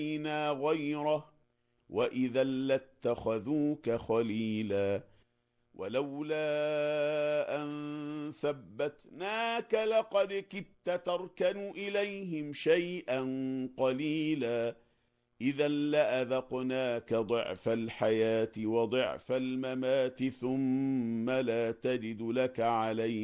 علينا غيره وإذا لاتخذوك خليلا ولولا أن ثبتناك لقد كدت تركن إليهم شيئا قليلا إذا لأذقناك ضعف الحياة وضعف الممات ثم لا تجد لك علينا